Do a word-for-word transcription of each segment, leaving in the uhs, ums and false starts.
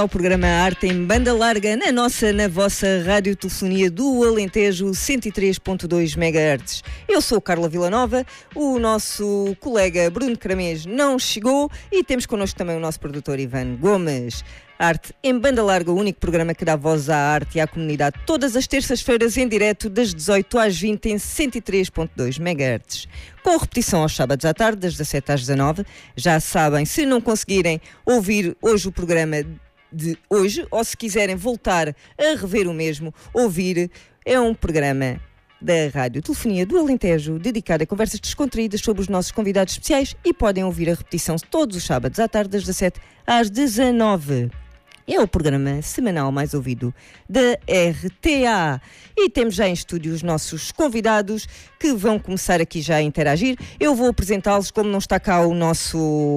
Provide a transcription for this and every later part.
Ao programa Arte em Banda Larga, na nossa, na vossa radiotelefonia do Alentejo, cento e três ponto dois megahertz. Eu sou Carla Villanova, o nosso colega Bruno Caramês não chegou e temos connosco também o nosso produtor Ivan Gomes. Arte em Banda Larga, o único programa que dá voz à arte e à comunidade, todas as terças-feiras em direto, das dezoito às vinte, em cento e três ponto dois megahertz. Com repetição aos sábados à tarde, das dezassete às dezanove. Já sabem, se não conseguirem ouvir hoje o programa de hoje, ou se quiserem voltar a rever o mesmo, ouvir, é um programa da Rádio Telefonia do Alentejo, dedicado a conversas descontraídas sobre os nossos convidados especiais, e podem ouvir a repetição todos os sábados à tarde, das dezassete às dezanove. É o programa semanal mais ouvido da R T A. E temos já em estúdio os nossos convidados que vão começar aqui já a interagir. Eu vou apresentá-los, como não está cá o nosso,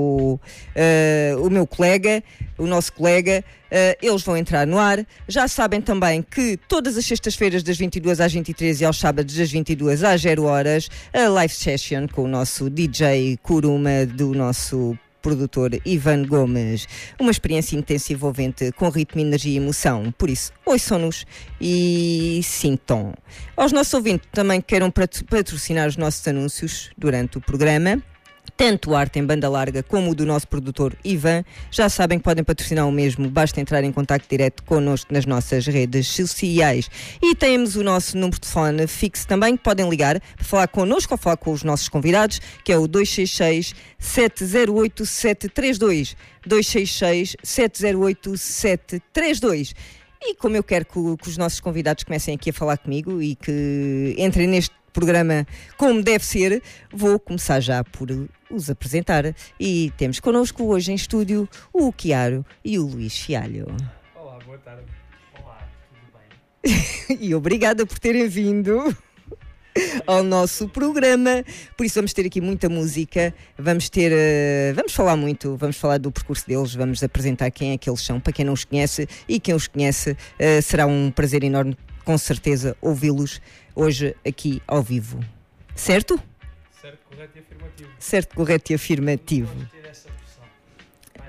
uh, o meu colega, o nosso colega, uh, eles vão entrar no ar. Já sabem também que todas as sextas-feiras das vinte e duas às vinte e três e aos sábados das vinte e duas às zero horas, a live session com o nosso D J Kuruma do nosso produtor Ivan Gomes. Uma experiência intensa e envolvente com ritmo, energia e emoção. Por isso, ouçam-nos e sintam. Aos nossos ouvintes também que queiram patrocinar os nossos anúncios durante o programa, tanto o Arte em Banda Larga como o do nosso produtor Ivan, já sabem que podem patrocinar o mesmo, basta entrar em contacto direto connosco nas nossas redes sociais. E temos o nosso número de telefone fixo também, que podem ligar para falar connosco ou falar com os nossos convidados, que é o dois seis seis, sete zero oito, sete três dois, dois seis seis, sete zero oito, sete três dois. E como eu quero que, que os nossos convidados comecem aqui a falar comigo e que entrem neste programa como deve ser, vou começar já por os apresentar. E temos connosco hoje em estúdio o Chiaro e o Luís Fialho. Olá, boa tarde. Olá, tudo bem? E obrigada por terem vindo ao nosso programa. Por isso vamos ter aqui muita música, vamos ter, uh, vamos falar muito, vamos falar do percurso deles, vamos apresentar quem é que eles são, para quem não os conhece, e quem os conhece, uh, será um prazer enorme, com certeza, ouvi-los hoje aqui ao vivo. Certo? Certo, correto e afirmativo. Certo, correto e afirmativo. Vamos ter essa pressão. Vai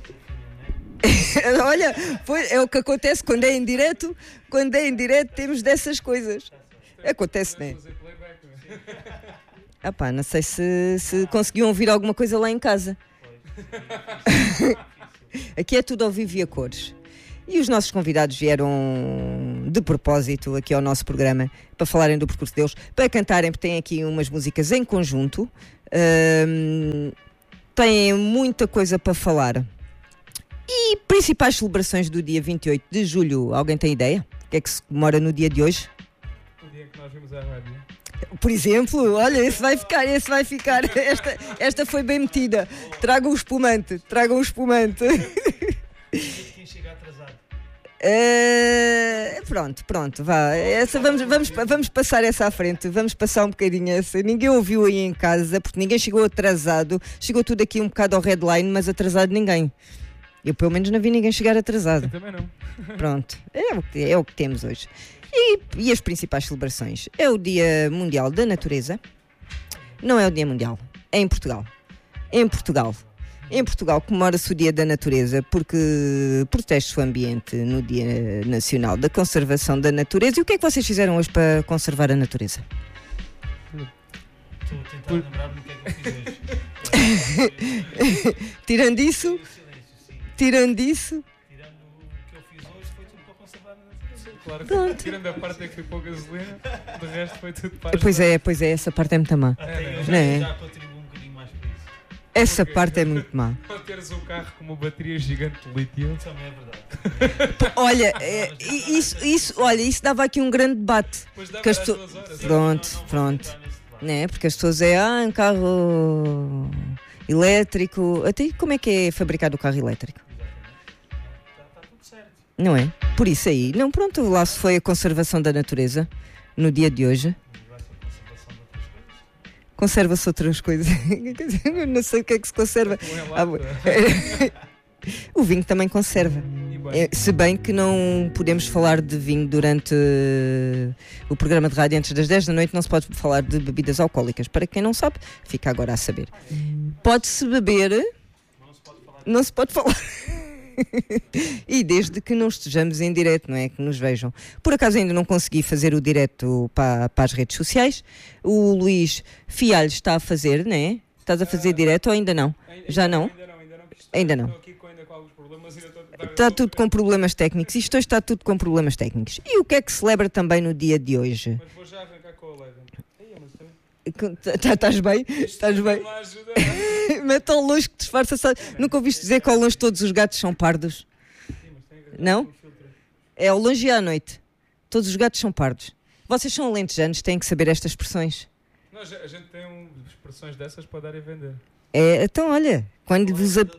ficar assim, não é? Olha, foi, é o que acontece quando é em direto. Quando é em direto temos dessas coisas. Acontece, não é? Ah pá, não sei se, se conseguiam ouvir alguma coisa lá em casa. Aqui é tudo ao vivo e a cores. E os nossos convidados vieram de propósito aqui ao nosso programa para falarem do percurso deles, para cantarem, porque têm aqui umas músicas em conjunto, um, têm muita coisa para falar. E principais celebrações do dia vinte e oito de julho, alguém tem ideia? O que é que se comemora no dia de hoje? O dia que nós vimos a rádio. Por exemplo, olha, esse vai ficar, esse vai ficar. Esta, esta foi bem metida. Tragam o espumante, tragam o espumante. Quem chega atrasado. Uh, pronto, pronto, vá. Essa, vamos, vamos, vamos passar essa à frente. Vamos passar um bocadinho essa. Ninguém ouviu aí em casa, porque ninguém chegou atrasado. Chegou tudo aqui um bocado ao headline, mas atrasado ninguém. Eu pelo menos não vi ninguém chegar atrasado. Eu também não. Pronto, é o que, é o que temos hoje. E, e as principais celebrações? É o Dia Mundial da Natureza. Não é o Dia Mundial, é em Portugal. É em Portugal. Em Portugal comemora-se o Dia da Natureza porque protege o ambiente no Dia Nacional da Conservação da Natureza. E o que é que vocês fizeram hoje para conservar a natureza? Estou a tentar lembrar-me do que é que eu fiz hoje. Tirando isso, tirando isso... Tirando o que eu fiz hoje, foi tudo para conservar a natureza. Claro, Pronto. Tirando a parte em que fui pôr gasolina, de resto foi tudo para Pois é, pois é, essa parte é muito má. Até eu Não é? já, já contribuo um bocadinho mais para isso. Essa parte é muito má. Ao teres um carro com uma bateria gigante de lítio. Também é verdade. Olha, é, isso, isso, olha, isso dava aqui um grande debate. Pois dá Que as para to- as duas horas. Pronto, Não, não vou pronto. entrar nesse debate. Né? Porque as pessoas é, ah, um carro elétrico. Até como é que é fabricado o carro elétrico? Está, está tudo certo. Não é? Por isso aí, não, pronto, lá se foi a conservação da natureza no dia de hoje. E vai ser conservação de outras coisas. Conserva-se outras coisas. Eu não sei o que é que se conserva. Não é Ah, lata. o vinho também conserva. E bem, É, se bem que não podemos falar de vinho durante uh, o programa de rádio antes das dez da noite, não se pode falar de bebidas alcoólicas. Para quem não sabe, fica agora a saber. Pode-se beber, não se pode falar. não se pode falar. E desde que não estejamos em direto, não é? Que nos vejam. Por acaso ainda não consegui fazer o direto para, para as redes sociais. O Luís Fialho está a fazer, não é? Estás a fazer uh, direto ou ainda não? Ainda, Já não? Ainda não, ainda não. Está, ainda não. Estou aqui com, ainda com alguns problemas. Ainda estou, está, está tudo com problemas técnicos. Isto hoje está tudo com problemas técnicos. E o que é que celebra também no dia de hoje? Mas vou já arrancar com a Eleven. Estás bem? Estás bem? Mas tão longe que disfarça. Nunca ouviste dizer que ao longe todos os gatos são pardos? Não? É ao longe e à noite. Todos os gatos são pardos. Vocês são alentejanos, têm que saber estas expressões. Nós, a gente tem um, expressões dessas para dar e vender. É, então olha, quando vos... A...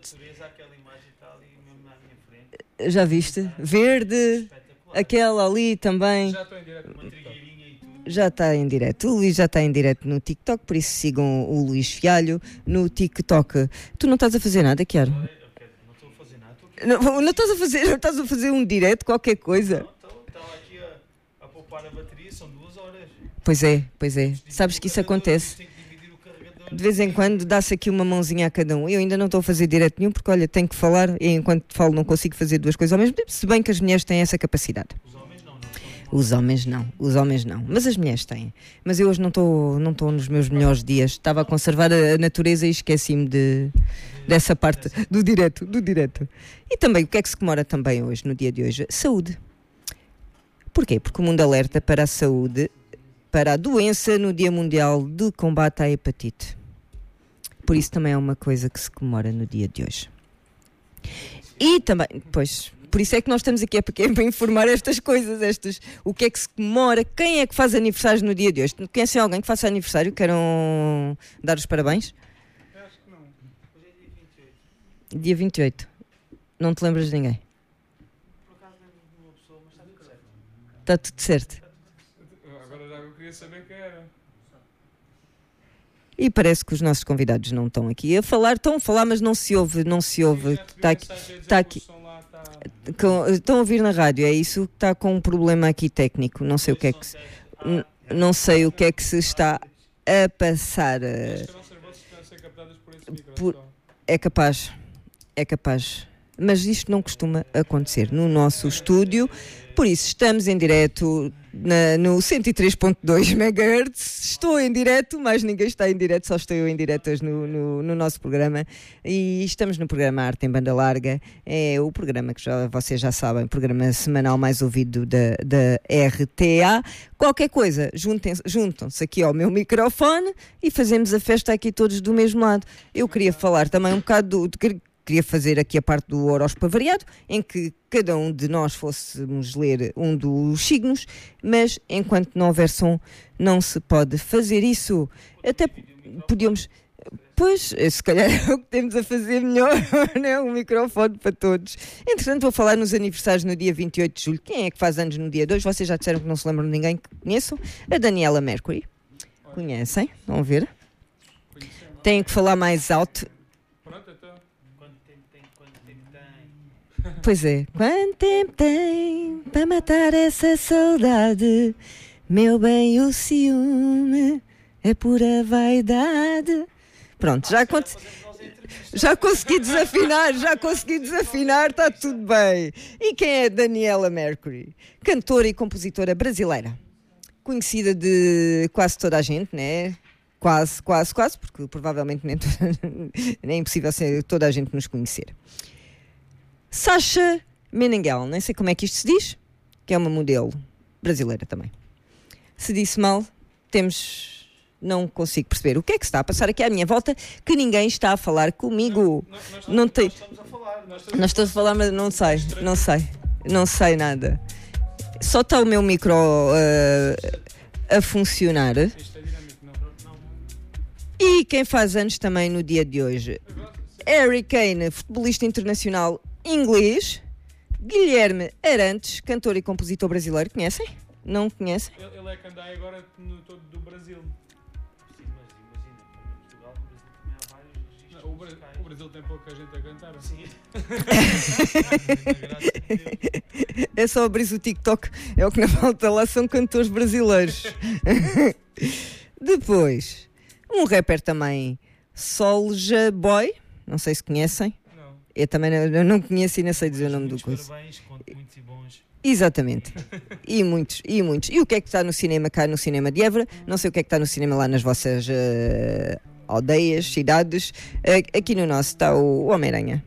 Já viste? Verde, aquela ali também. Já estou em direto no TikTok. Já está em direto. O Luís já está em direto no TikTok, por isso sigam o Luís Fialho no TikTok. Tu não estás a fazer nada, Chiaro? Não estou a fazer nada. Não, não estás a fazer, não estás a fazer um direto, qualquer coisa. Não, estava aqui a, a poupar a bateria, são duas horas. Pois é, pois é. Sabes que isso acontece. De vez em quando dá-se aqui uma mãozinha a cada um. Eu ainda não estou a fazer direto nenhum, porque olha, tenho que falar e enquanto falo não consigo fazer duas coisas ao mesmo tempo, se bem que as mulheres têm essa capacidade. Os homens não, os homens não, mas as mulheres têm. Mas eu hoje não estou não estou nos meus melhores dias. Estava a conservar a natureza e esqueci-me de, dessa parte do direto, do direto. E também, o que é que se comemora também hoje, no dia de hoje? Saúde. Porquê? Porque o mundo alerta para a saúde, para a doença no Dia Mundial de Combate à Hepatite. Por isso também é uma coisa que se comemora no dia de hoje. E também, pois... Por isso é que nós estamos aqui, é porque é para informar estas coisas, estas, o que é que se comemora, quem é que faz aniversários no dia de hoje. Conhecem alguém que faça aniversário? Queiram dar os parabéns? Eu acho que não. Hoje é dia vinte e oito. Dia vinte e oito. Não te lembras de ninguém? Por acaso lembro de uma pessoa, mas está tudo certo. Está tudo certo. Agora já eu queria saber quem era. E parece que os nossos convidados não estão aqui a falar, estão a falar, mas não se ouve, não se ouve. Está aqui. Está aqui. Com, estão a ouvir na rádio, é isso que está com um problema aqui técnico, não sei o que é que se, n- não sei o que é que se está a passar. Por, é capaz, é capaz, mas isto não costuma acontecer no nosso estúdio, por isso estamos em direto na, no cento e três ponto dois megahertz. Estou em direto, mas ninguém está em direto, só estou eu em direto hoje no, no, no nosso programa. E estamos no programa Arte em Banda Larga. É o programa que já, vocês já sabem, programa semanal mais ouvido da, da R T A. Qualquer coisa, juntem-se, juntam-se aqui ao meu microfone e fazemos a festa aqui todos do mesmo lado. Eu queria falar também um bocado do... do Queria fazer aqui a parte do horóscopo variado, em que cada um de nós fôssemos ler um dos signos, mas enquanto não houver som, não se pode fazer isso. Até podíamos... Pois, se calhar é o que temos a fazer melhor, né? Um microfone para todos. Entretanto, vou falar nos aniversários no dia vinte e oito de julho. Quem é que faz anos no dia dois? Vocês já disseram que não se lembram de ninguém que conheçam. A Daniela Mercury. Conhecem? Vão ver. Têm que falar mais alto. Pois é. Quanto tempo tem para matar essa saudade? Meu bem, o ciúme é pura vaidade. Pronto, já, con- já consegui desafinar, já consegui desafinar, está tudo bem. E quem é Daniela Mercury? Cantora e compositora brasileira. Conhecida de quase toda a gente, né? Quase, quase, quase, porque provavelmente nem, nem é impossível ser toda a gente nos conhecer. Sasha Meneghel, nem sei como é que isto se diz, que é uma modelo brasileira também. Se disse mal, temos... Não consigo perceber o que é que se está a passar aqui à minha volta, que ninguém está a falar comigo. Não, nós, não tem... nós estamos a falar. Nós estamos, nós estamos a falar, mas não sei, não sei, não sei nada. Só está o meu micro uh, a funcionar. E quem faz anos também no dia de hoje? Harry Kane, futebolista internacional inglês. Guilherme Arantes, cantor e compositor brasileiro. Conhecem? Não conhecem? Ele, ele é que anda aí agora no todo do Brasil. Sim, mas imagina, para Portugal, no Brasil também há vários registros. Não, o, Bra- o Brasil tem pouca gente a cantar. Sim. É só abrir o TikTok. É o que não falta lá, são cantores brasileiros. Depois, um rapper também, Soulja Boy. Não sei se conhecem. Não. Eu também não, eu não conheço e não sei dizer o nome do Muitos curso. parabéns, conto muitos e bons. Exatamente. E muitos, e muitos. E o que é que está no cinema cá no cinema de Évora? Não sei o que é que está no cinema lá nas vossas uh, aldeias, cidades. Uh, aqui no nosso está o Homem-Aranha.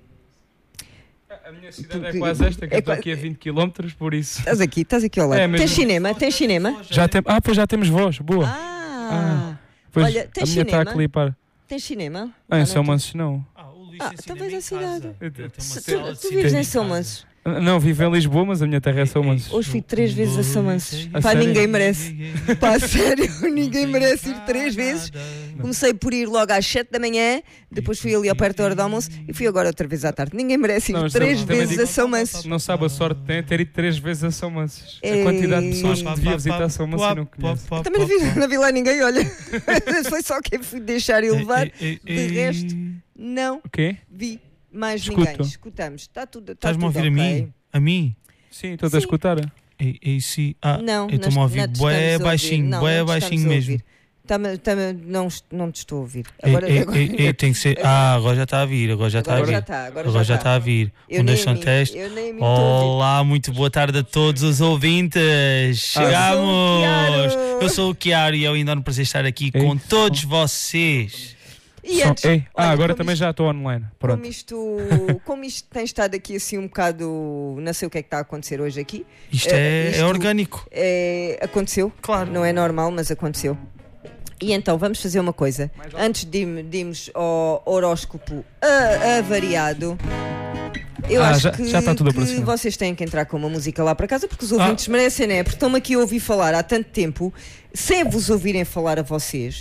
A minha cidade é quase esta, que É eu estou qua- aqui a vinte quilómetros, por isso. Estás aqui, estás aqui ao lado. É mesmo. Tens cinema? Tens cinema? Já tem... Ah, pois já temos voz, boa. Ah! Pois olha, a tens minha está a cinema? clipar. Tens cinema? Ah, em não São tens. Mansos não. Ah, o Luís Ah, tem talvez cinema em a casa. cidade. Eu tenho uma Se sala tu, de tu cinema vives em em São casa. Mansos. Não, vivo em Lisboa, mas a minha terra é São Mansos. Hoje fui três vezes a São Mansos. A Pá, sério? ninguém merece. Pá, sério, ninguém merece ir três vezes. Comecei por ir logo às sete da manhã, depois fui ali ao perto da hora do almoço e fui agora outra vez à tarde. Ninguém merece ir Não, mas três também vezes digo- a São Mansos. Não sabe a sorte que tem ter ido três vezes a São Mansos. Ei. A quantidade de pessoas que devia visitar São Mansos e não conhece. Eu também não vi, não vi lá ninguém, olha. Foi só quem fui deixar e levar. De resto, não O quê? vi mais Escuto. ninguém. Escutamos. Está tudo, está Estás-me a tudo ouvir a ok. mim? A mim? Sim, estou a Sim. escutar. Ei, ei, sim. Ah, Não, eu estou-me a nós- ouvir não te bué estamos a ouvir. baixinho, Não, bué não te baixinho estamos a mesmo. ouvir. Tamo- tamo- não, est- não te estou a ouvir. Ei, Agora, ei, agora, ei, ei, tem que ser. Ah, agora já está a vir, agora já está a agora já vir. está. Agora, Agora já está está a vir. Eu Um, nem dois, a são mim- testes. eu nem a mim estou a ouvir. Olá, muito boa tarde a todos os ouvintes. Chegamos! Chiaro. Eu sou o Chiaro e é um enorme prazer estar aqui Ei, com som. todos vocês. E Som- antes, Ei, ah, olha, agora como também isto- já estou online. Como Pronto. isto, como isto tem estado aqui assim um bocado, não sei o que é que está a acontecer hoje aqui, Isto Eh, é, isto- é orgânico. é, aconteceu, Claro. não é normal, mas aconteceu. E então vamos fazer uma coisa, antes de irmos- de irmos ao horóscopo a- avariado, eu Ah, acho já- que, já está tudo que operacional. vocês têm que entrar com uma música lá para casa, porque os Ah. ouvintes merecem, né? Porque estão-me aqui a ouvir falar há tanto tempo, sem vos ouvirem falar a vocês.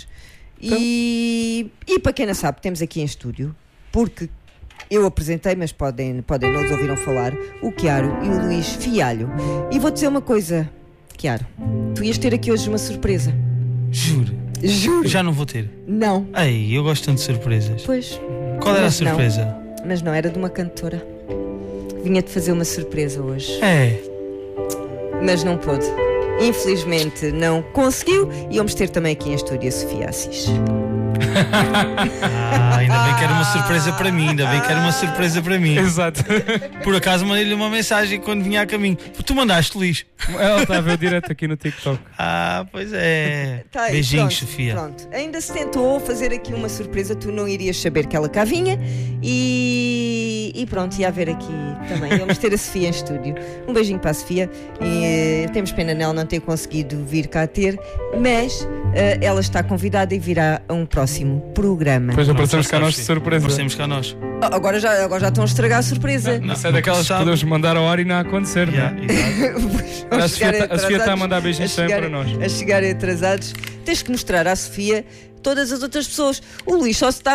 E, e para quem não sabe, temos aqui em estúdio, porque eu apresentei, mas podem, podem não os ouviram falar, o Chiaro e o Luís Fialho. E vou dizer uma coisa, Chiaro, tu ias ter aqui hoje uma surpresa. Juro. Juro. Já não vou ter. Não. Ei, eu gosto tanto de surpresas. Pois, Qual era a Mas não. surpresa? mas não era de uma cantora. Vinha-te fazer uma surpresa hoje, É. mas não pôde. Infelizmente não conseguiu e vamos ter também aqui em estúdio a Sofia Assis. Ah, ainda bem que era uma surpresa para mim, ainda bem que era uma surpresa para mim. Exato. Por acaso mandei-lhe uma mensagem quando vinha a caminho. Tu mandaste, Luís. Ela está a ver direto aqui no TikTok. Ah, pois é. Tá aí, Beijinhos, pronto, Sofia. Pronto. Ainda se tentou fazer aqui uma surpresa, tu não irias saber que ela cá vinha e, e pronto, ia haver aqui também. Vamos ter a Sofia em estúdio. Um beijinho para a Sofia e eh, temos pena nela não ter conseguido vir cá ter, mas eh, ela está convidada e virá a um próximo programa. Depois aparecemos cá Pronto, nós já de sabes, surpresa. Aparecemos cá nós. Ah, Agora já, agora já estão a estragar a surpresa. Isso é daquelas que sabe. podemos mandar a hora e não acontecer, não Yeah, é? exato. A Sofia tá- a Sofia está a mandar beijinhos também para nós. A chegarem atrasados, tens que mostrar à Sofia todas as outras pessoas. O Luís só se está